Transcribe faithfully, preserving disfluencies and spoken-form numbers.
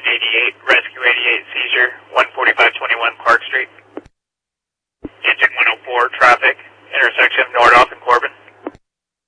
eighty-eight, Rescue eighty-eight, seizure, one forty-five twenty-one Clark Street. Engine one oh four, traffic.